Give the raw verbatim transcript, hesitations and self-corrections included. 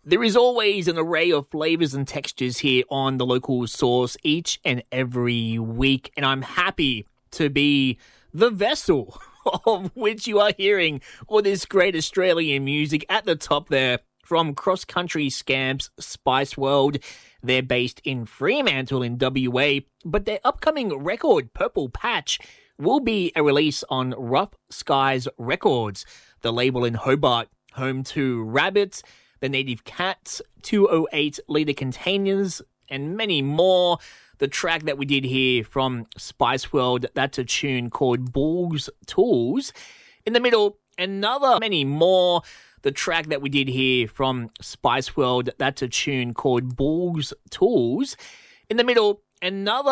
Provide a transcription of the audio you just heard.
There is always an array of flavors and textures here on The Local Source each and every week, and I'm happy to be the vessel of which you are hearing all this great Australian music. At the top there, from Cross Country Scamps Spice World. They're based in Fremantle in W A, but their upcoming record, Purple Patch, will be a release on Rough Skies Records, the label in Hobart, home to Rabbits, The Native Cats, two oh eight litre containers, and many more. The track that we did here from Spice World, that's a tune called Bulls Tools. In the middle, another many more. The track that we did here from Spice World, that's a tune called Bulls Tools. In the middle, another